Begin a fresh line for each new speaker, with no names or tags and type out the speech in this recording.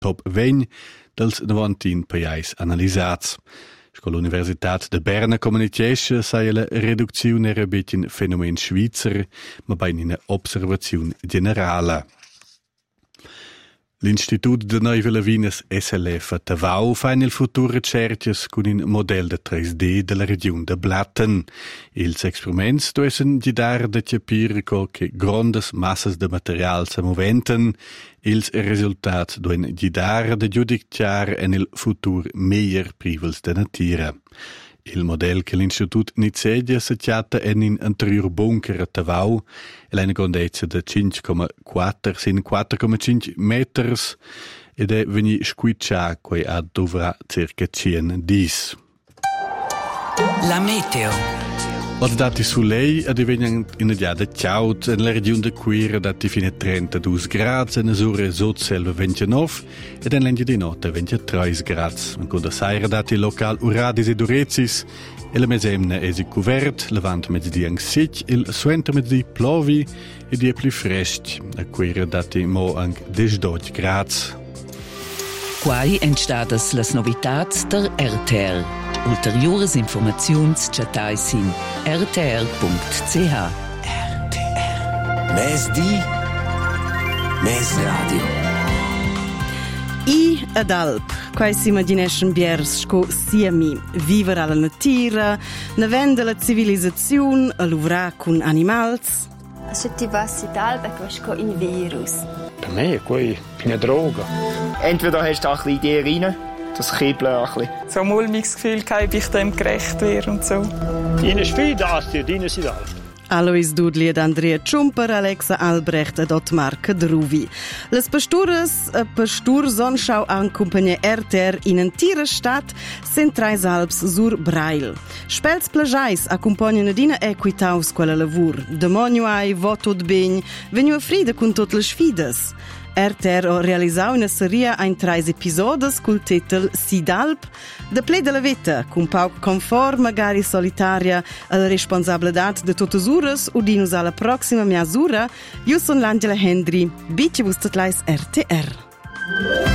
top 20 dels 90 pajais analisats. Con l'Universitat de Berna comunication sei la reduzione era un fenomen svizzer, ma bei una observazione generale. L'Institut de Neuve Lavines SLF a Tavau fa nel futuro ricerches con un modello de 3D della regione de Blatten. Ils experiments doessen gidar de capire che grandes massas de material se moventen. Ils resultat doen gidar de giudicar en il futur meilleur privels de natura. Il model che l'Institut Nicedia si chiata en in anterior bunker a Tavau e l'ha una grandezza di 5,4 sin 4,5 meters ed è veni squiccia quei a dovrà circa 110.
La meteo.
Od dati su lei addivengono in dia de ciaut nella regione de Quira dati fino a 32 gradi e nesure sotselva 29 ed in legge di notte 23 gradi. Con da saira dati local uradis ed urezis e la mesemna esi cuvert, levant mezzdi ang sic, il suenter mezzdi plovi e die pli fresc. A Quira dati mo ang 12 gradi.
Quai entstadas las novitats der RTR. Ulteriores informaziuns chatais in rtr.ch.
RTR. Mes di, mes radio.
I ad Alp, quai si immagineschen biers sco siemi, viver alla natura, navenda la civilizzazione, a luvrar con animals.
Se ti vas in Alp, è come un virus.
Per me è eine Droge.
Entweder hast du ein bisschen Idee rein, das Kibbeln ein bisschen.
So ein mulmiges Gefühl, ob ich dem gerecht wäre und so.
Ihnen ist viel das, die Ihnen sind alt.
Alois Dudli ed Andrea Ciumper, Alexa Albrecht ed Ottmar Cadruvi. Les pastures son schau accompagna RTR in entira stat Centrais Alps sur Brail. Spels plajais accompagna nadina equitaus quella lavur. Demonio ai voto de begn, veniu a frida con tot le sfidas. RTR ha realizau una serie in 3 episodes col titel Sidalp, de ple de la vita, con pauc conform, magari solitaria, alla responsabilitat de totes ures, udinus alla proxima mia sura, io son l'Angela Hendry, bici vustat lais RTR.